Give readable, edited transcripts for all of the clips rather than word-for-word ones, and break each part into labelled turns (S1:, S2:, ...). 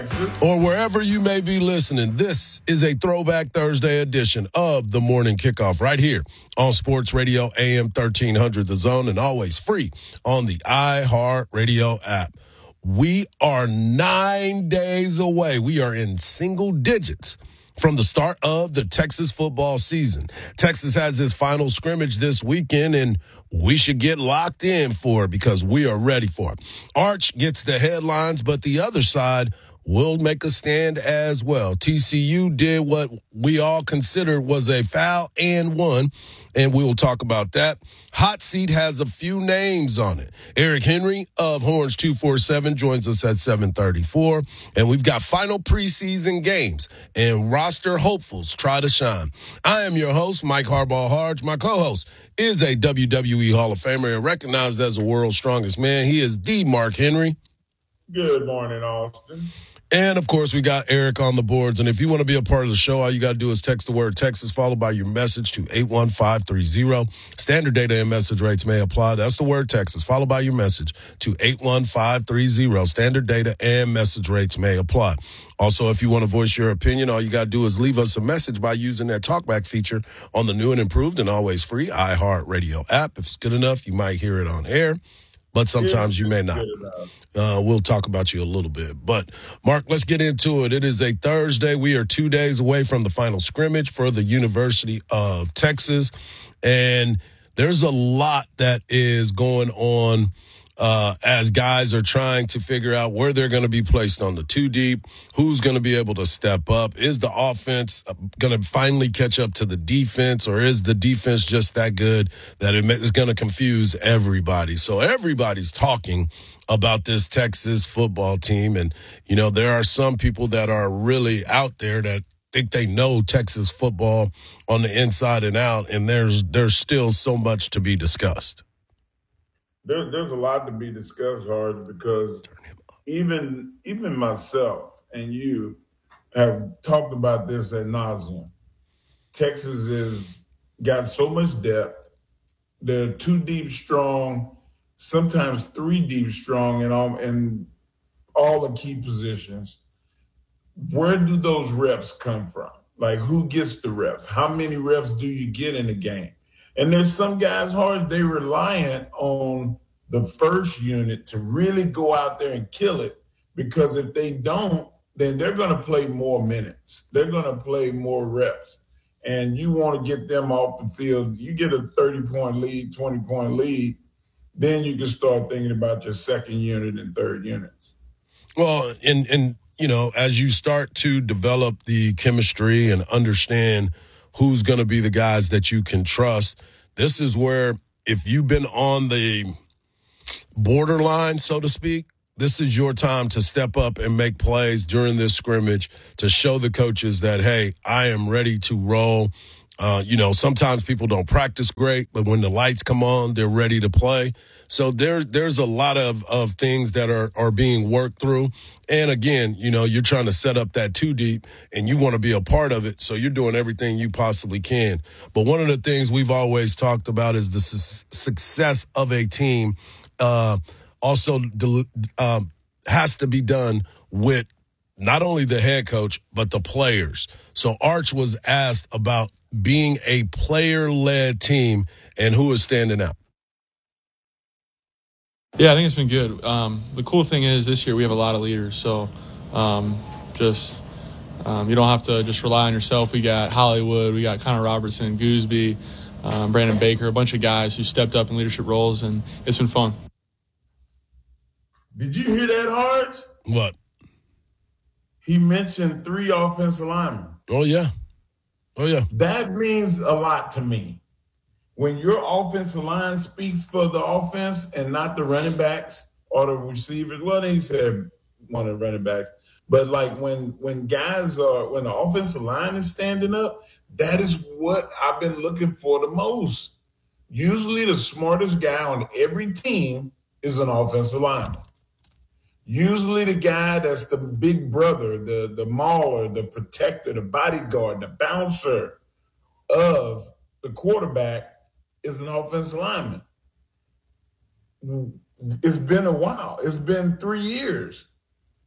S1: Or wherever you may be listening, this is a Throwback Thursday edition of the Morning Kickoff right here on Sports Radio AM 1300 The Zone, and always free on the iHeartRadio app. We are 9 days away. We are in single digits from the start of the Texas football season. Texas has its final scrimmage this weekend, and we should get locked in for it because we are ready for it. Arch gets the headlines, but the other side will make a stand as well. TCU did what we all considered was a foul and won, and we will talk about that. Hot Seat has a few names on it. Eric Henry of Horns 247 joins us at 7:34, and we've got final preseason games and roster hopefuls try to shine. I am your host, Mike Harbaugh-Harge. My co-host is a WWE Hall of Famer and recognized as the world's strongest man. He is the Mark Henry.
S2: Good morning, Austin.
S1: And, of course, we got Eric on the boards. And if you want to be a part of the show, all you got to do is text the word Texas followed by your message to 81530. Standard data and message rates may apply. That's the word Texas followed by your message to 81530. Standard data and message rates may apply. Also, if you want to voice your opinion, all you got to do is leave us a message by using that talkback feature on the new and improved and always free iHeartRadio app. If it's good enough, you might hear it on air, but sometimes you may not. We'll talk about you a little bit. But, Mark, let's get into it. It is a Thursday. We are 2 days away from the final scrimmage for the University of Texas. And there's a lot that is going on as guys are trying to figure out where they're going to be placed on the two deep, who's going to be able to step up. Is the offense going to finally catch up to the defense, or is the defense just that good that it is going to confuse everybody? So everybody's talking about this Texas football team. And, you know, there are some people that are really out there that think they know Texas football on the inside and out, and there's still so much to be discussed.
S2: There's a lot to be discussed, Hard, because even myself and you have talked about this ad nauseum. Texas has got so much depth. They're two deep strong, sometimes three deep strong in all the key positions. Where do those reps come from? Like, who gets the reps? How many reps do you get in a game? And there's some guys, Hard, they reliant on the first unit to really go out there and kill it, because if they don't, then they're going to play more minutes. They're going to play more reps. And you want to get them off the field. You get a 30-point lead, 20-point lead, then you can start thinking about your second unit and third units.
S1: Well, and you know, as you start to develop the chemistry and understand who's going to be the guys that you can trust, this is where, if you've been on the borderline, so to speak, this is your time to step up and make plays during this scrimmage to show the coaches that, hey, I am ready to roll. You know, sometimes people don't practice great, but when the lights come on, they're ready to play. So there's a lot of things that are being worked through. And again, you know, you're trying to set up that two deep and you want to be a part of it. So you're doing everything you possibly can. But one of the things we've always talked about is the success of a team also has to be done with not only the head coach, but the players. So Arch was asked about being a player-led team and who is standing out.
S3: Yeah, I think it's been good. The cool thing is this year we have a lot of leaders. So you don't have to just rely on yourself. We got Hollywood, we got Connor Robertson, Gooseby, Brandon Baker, a bunch of guys who stepped up in leadership roles, and it's been fun.
S2: Did you hear that, Hard?
S1: What?
S2: He mentioned 3 offensive linemen.
S1: Oh, yeah.
S2: That means a lot to me. When your offensive line speaks for the offense and not the running backs or the receivers, well, they said one of the running backs. But, like, when the offensive line is standing up, that is what I've been looking for the most. Usually the smartest guy on every team is an offensive lineman. Usually the guy that's the big brother, the mauler, the protector, the bodyguard, the bouncer of the quarterback is an offensive lineman. It's been a while. It's been 3 years.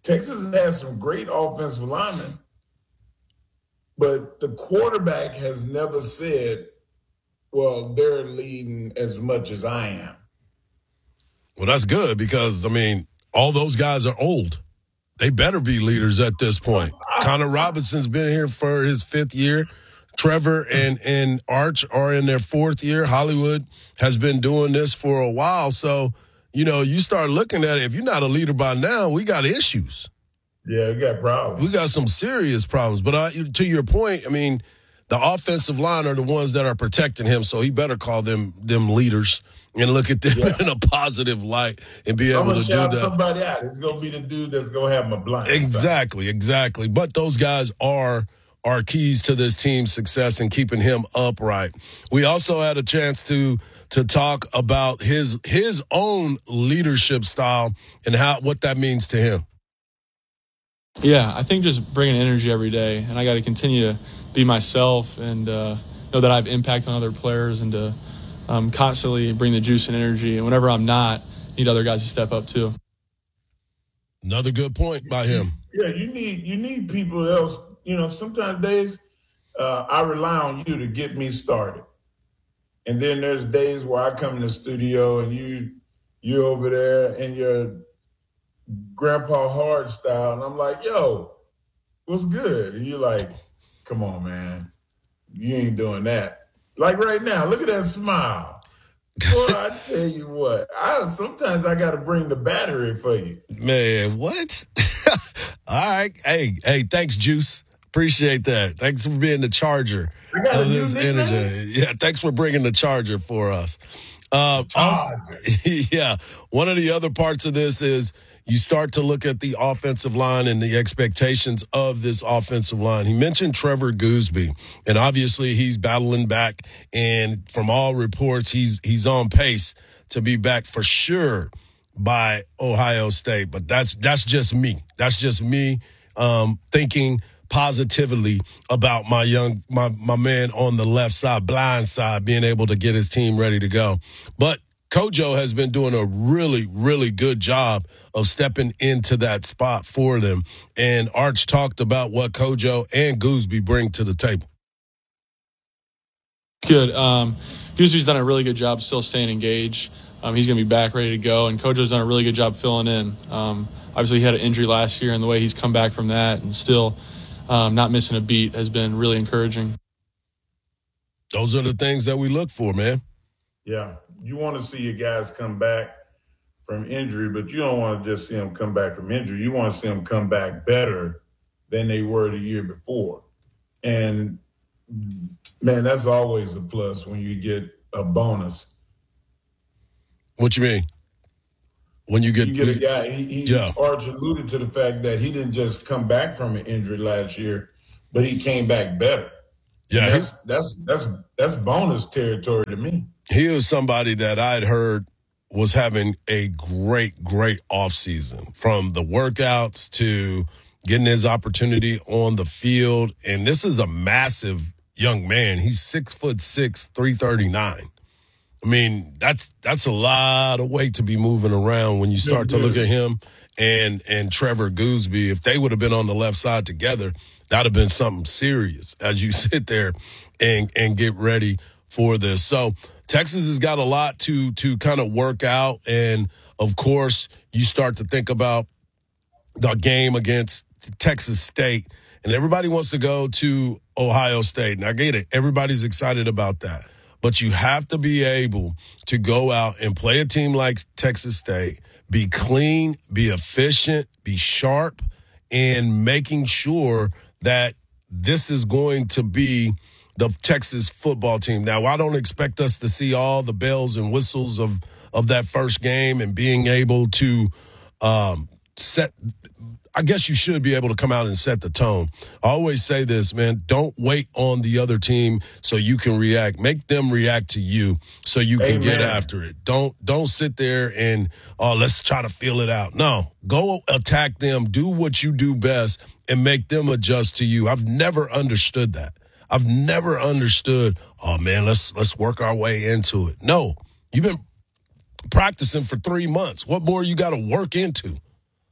S2: Texas has some great offensive linemen, but the quarterback has never said, well, they're leading as much as I am.
S1: Well, that's good because, I mean, all those guys are old. They better be leaders at this point. Connor Robinson's been here for his 5th year. Trevor and Arch are in their 4th year. Hollywood has been doing this for a while. So, you know, you start looking at it. If you're not a leader by now, we got issues.
S2: Yeah, we got problems.
S1: We got some serious problems. But to your point, I mean, the offensive line are the ones that are protecting him, so he better call them leaders and look at them in a positive light and be able to do that.
S2: Somebody out. It's going to be the dude that's going to have my blind.
S1: Exactly. But those guys are keys to this team's success and keeping him upright. We also had a chance to talk about his own leadership style and what that means to him.
S3: Yeah, I think just bringing energy every day, and I got to continue to be myself and know that I have impact on other players and to constantly bring the juice and energy. And whenever I'm not, need other guys to step up too.
S1: Another good point by him.
S2: Yeah, you need people else. You know, sometimes days I rely on you to get me started, and then there's days where I come in the studio and you're over there and you're Grandpa Hard style, and I'm like, yo, what's good? And you're like, come on, man. You ain't doing that. Like right now, look at that smile. Boy, I tell you what, sometimes I got to bring the battery for you.
S1: Man, what? All right. Hey, thanks, Juice. Appreciate that. Thanks for being the charger of this energy. Yeah, thanks for bringing the charger for us. Yeah, one of the other parts of this is you start to look at the offensive line and the expectations of this offensive line. He mentioned Trevor Goosby, and obviously he's battling back, and from all reports, he's on pace to be back for sure by Ohio State. But that's just me. That's just me thinking positively about my man on the left side, blind side, being able to get his team ready to go. But Kojo has been doing a really, really good job of stepping into that spot for them. And Arch talked about what Kojo and Goosby bring to the table.
S3: Good. Goosby's done a really good job still staying engaged. He's going to be back ready to go. And Kojo's done a really good job filling in. Obviously, he had an injury last year, and the way he's come back from that and still not missing a beat has been really encouraging.
S1: Those are the things that we look for, man.
S2: Yeah. You want to see your guys come back from injury, but you don't want to just see them come back from injury. You want to see them come back better than they were the year before. And, man, that's always a plus when you get a bonus.
S1: What you mean? When you get
S2: a guy, Arch alluded to the fact that he didn't just come back from an injury last year, but he came back better.
S1: Yeah,
S2: that's bonus territory to me.
S1: He was somebody that I'd heard was having a great offseason, from the workouts to getting his opportunity on the field. And this is a massive young man. He's 6'6", 339. I mean, that's a lot of weight to be moving around when you start to look at him and Trevor Goosby. If they would have been on the left side together, that'd have been something serious as you sit there and get ready for this. So Texas has got a lot to kind of work out. And, of course, you start to think about the game against Texas State. And everybody wants to go to Ohio State. And I get it. Everybody's excited about that. But you have to be able to go out and play a team like Texas State, be clean, be efficient, be sharp, and making sure that this is going to be the Texas football team. Now, I don't expect us to see all the bells and whistles of that first game and being able to set – I guess you should be able to come out and set the tone. I always say this, man, don't wait on the other team so you can react. Make them react to you so you can get after it. Don't sit there and, let's try to feel it out. No, go attack them, do what you do best, and make them adjust to you. I've never understood that. I've never understood, oh, man, let's work our way into it. No, you've been practicing for 3 months. What more you got to work into?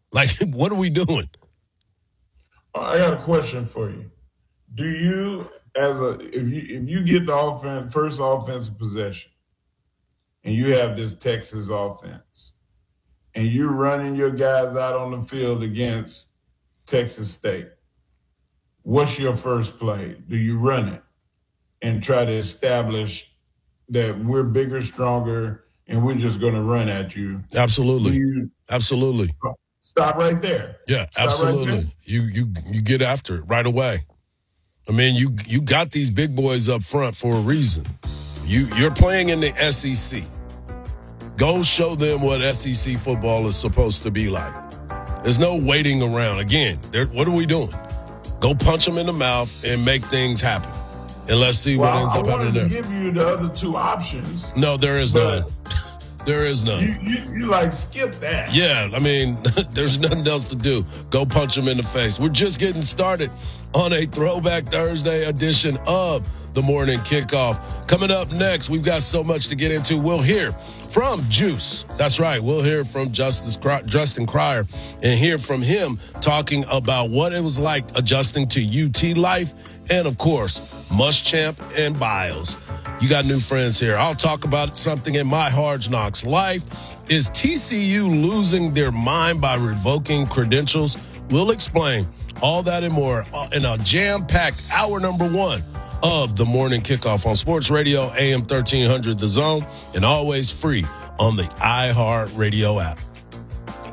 S1: Like, what are we doing?
S2: I got a question for you. Do you, if you get the first offensive possession, and you have this Texas offense, and you're running your guys out on the field against Texas State, what's your first play? Do you run it and try to establish that we're bigger, stronger, and we're just going to run at you?
S1: Absolutely. Absolutely.
S2: Stop right there.
S1: Yeah,
S2: Stop
S1: absolutely.
S2: Right
S1: you get after it right away. I mean, you got these big boys up front for a reason. You're playing in the SEC. Go show them what SEC football is supposed to be like. There's no waiting around. Again, what are we doing? Go punch them in the mouth and make things happen. And let's see what ends up happening there.
S2: I wanted to give you the other two options.
S1: No, there is none. There is none.
S2: You like skip that.
S1: Yeah, I mean, there's nothing else to do. Go punch them in the face. We're just getting started on a Throwback Thursday edition of the Morning Kickoff. Coming up next, we've got so much to get into. We'll hear from Juice. That's right. We'll hear from Justin Cryer and hear from him talking about what it was like adjusting to UT life and, of course, Muschamp and Biles. You got new friends here. I'll talk about something in my Hard Knocks life. Is TCU losing their mind by revoking credentials? We'll explain all that and more in a jam-packed hour number one of the Morning Kickoff on Sports Radio, AM 1300 The Zone, and always free on the iHeartRadio app.